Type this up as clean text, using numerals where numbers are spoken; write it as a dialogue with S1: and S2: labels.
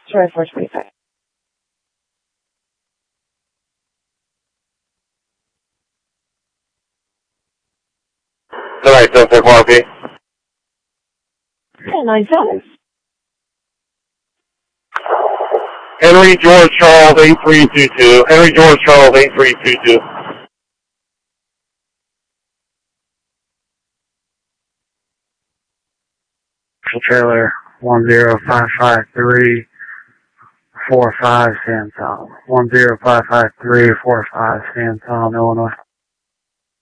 S1: Sorry, 425.
S2: Tonight, 734 RP.
S1: 1097.
S2: Henry George Charles 8322. Henry George Charles 8322.
S3: Trailer 1055345 San Tom. 1055345 San Tom, Illinois.